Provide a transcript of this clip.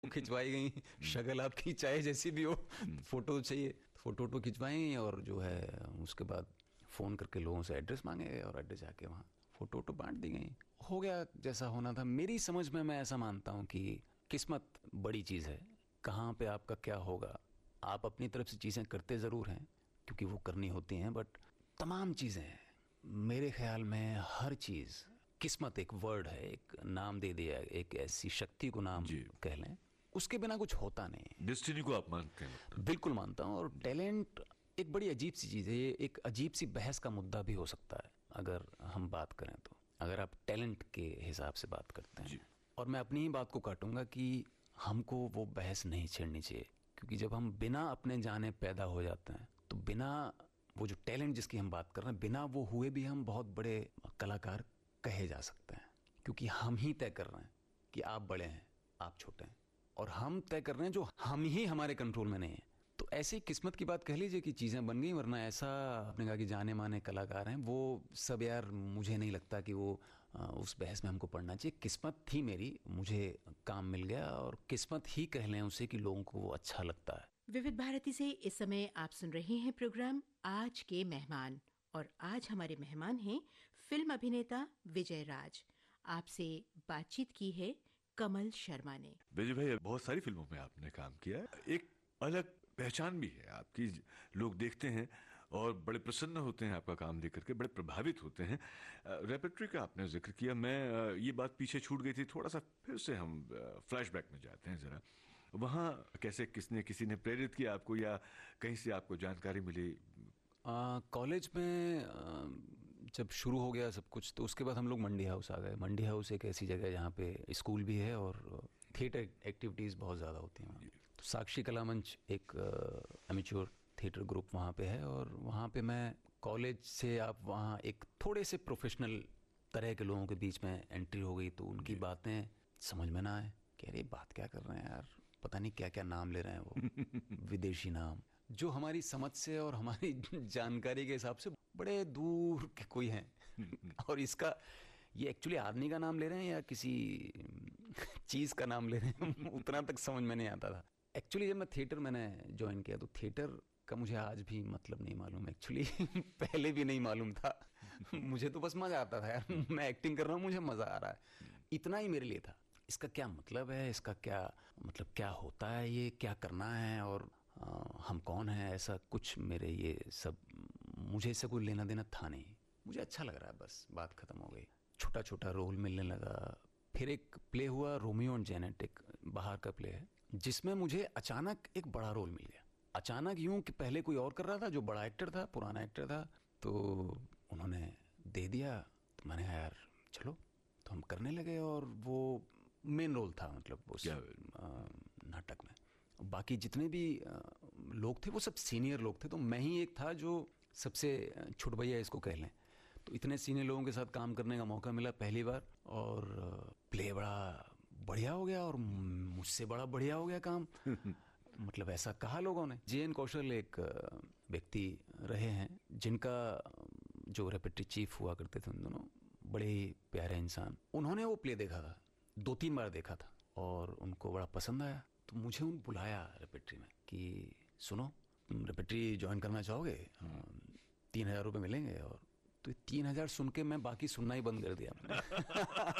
खिंचवाई गई, शक्ल आपकी चाहे जैसी भी हो, फोटो चाहिए, फोटो खिंचवाई और जो है उसके बाद फ़ोन करके लोगों से एड्रेस मांगे और एड्रेस जाके वहाँ फोटो बांट दी गई। हो गया जैसा होना था। मेरी समझ में मैं ऐसा मानता हूँ कि किस्मत बड़ी चीज़ है, कहाँ पे आपका क्या होगा। आप अपनी तरफ से चीज़ें करते ज़रूर हैं क्योंकि वो करनी होती हैं, बट तमाम चीज़ें मेरे ख्याल में हर चीज़ किस्मत एक वर्ड है, एक नाम दे दिया, एक ऐसी शक्ति को नाम कह लें, उसके बिना कुछ होता नहीं। डेस्टिनी को आप मानते हैं? मतलब बिल्कुल मानता हूँ। और टैलेंट एक बड़ी अजीब सी चीज़ है, ये एक अजीब सी बहस का मुद्दा भी हो सकता है अगर हम बात करें तो, अगर आप टैलेंट के हिसाब से बात करते हैं। और मैं अपनी ही बात को काटूंगा कि हमको वो बहस नहीं छेड़नी चाहिए, क्योंकि जब हम बिना अपने जाने पैदा हो जाते हैं तो बिना वो जो टैलेंट जिसकी हम बात कर रहे हैं, बिना वो हुए भी हम बहुत बड़े कलाकार कहे जा सकते हैं, क्योंकि हम ही तय कर रहे हैं कि आप बड़े हैं, आप छोटे हैं, और हम तय कर रहे हैं जो हम ही हमारे कंट्रोल में नहीं है। तो ऐसी किस्मत की बात कह लीजिए कि चीज़ें बन गई, वरना ऐसा आपने कहा कि जाने माने कलाकार हैं, वो सब यार मुझे नहीं लगता कि वो उस बहस में हमको पढ़ना चाहिए। किस्मत थी मेरी, मुझे काम मिल गया, और किस्मत ही कह लें उसे कि लोगों को वो अच्छा लगता है। विविध भारती से इस समय आप सुन रहे हैं प्रोग्राम आज के मेहमान, और आज हमारे मेहमान हैं फिल्म अभिनेता विजय राज। आपसे बातचीत की है कमल शर्मा ने। विजय भाई, बहुत सारी फिल्मों में आपने काम किया है, एक अलग पहचान भी है आपकी, लोग देखते हैं और बड़े प्रसन्न होते हैं आपका काम देख करके, बड़े प्रभावित होते हैं। रेपर्टरी का आपने जिक्र किया, मैं ये बात पीछे छूट गई थी, थोड़ा सा फिर से हम फ्लैशबैक में जाते हैं जरा। वहाँ कैसे किसी ने प्रेरित किया आपको, या कहीं से आपको जानकारी मिली? कॉलेज में जब शुरू हो गया सब कुछ, तो उसके बाद हम लोग मंडी हाउस आ गए। मंडी हाउस एक ऐसी जगह है जहाँ पे स्कूल भी है और थिएटर एक्टिविटीज़ बहुत ज़्यादा होती हैं। तो साक्षी कला मंच एक एमेच्योर थिएटर ग्रुप वहाँ पे है, और वहाँ पे मैं कॉलेज से आप वहाँ एक थोड़े से प्रोफेशनल तरह के लोगों के बीच में एंट्री हो गई। तो उनकी बातें समझ में ना आए, कह रहे बात क्या कर रहे हैं यार, पता नहीं क्या क्या नाम ले रहे हैं वो विदेशी नाम, जो हमारी समझ से और हमारी जानकारी के हिसाब से बड़े दूर के कोई हैं। और इसका ये एक्चुअली आदमी का नाम ले रहे हैं या किसी चीज़ का नाम ले रहे हैं, उतना तक समझ में नहीं आता था। एक्चुअली जब मैं थिएटर मैंने ज्वाइन किया तो थिएटर का मुझे आज भी मतलब नहीं मालूम एक्चुअली। पहले भी नहीं मालूम था। मुझे तो बस मज़ा आता था यार, मैं एक्टिंग कर रहा हूँ, मुझे मज़ा आ रहा है, इतना ही मेरे लिए था। इसका क्या मतलब है, इसका क्या मतलब, क्या होता है, ये क्या करना है, और हम कौन हैं, ऐसा कुछ मेरे ये सब, मुझे इससे कोई लेना देना था नहीं। मुझे अच्छा लग रहा है, बस बात खत्म हो गई। छोटा छोटा रोल मिलने लगा। फिर एक प्ले हुआ रोमियो एंड जेनेट, एक बाहर का प्ले है, जिसमें मुझे अचानक एक बड़ा रोल मिल गया। अचानक यूं कि पहले कोई और कर रहा था जो बड़ा एक्टर था, पुराना एक्टर था, तो उन्होंने दे दिया। तो मैंने कहा यार चलो, तो हम करने लगे, और वो मेन रोल था मतलब उस नाटक में। बाकी जितने भी लोग थे वो सब सीनियर लोग थे, तो मैं ही एक था जो सबसे छोट भैया इसको कह लें। तो इतने सीनियर लोगों के साथ काम करने का मौका मिला पहली बार, और प्ले बड़ा बढ़िया हो गया, और मुझसे बड़ा बढ़िया हो गया काम। मतलब ऐसा कहा लोगों ने। जे.एन. कौशल एक व्यक्ति रहे हैं जिनका जो रेपेट्री चीफ हुआ करते थे, उन दोनों बड़े ही प्यारे इंसान। उन्होंने वो प्ले देखा था, 2-3 बार देखा था, और उनको बड़ा पसंद आया। तो मुझे उन बुलाया रेपेट्री में कि सुनो, तुम रेपेट्री ज्वाइन करना चाहोगे, 3,000 रुपये मिलेंगे। और तो 3,000 सुन के मैं बाकी सुनना ही बंद कर दिया।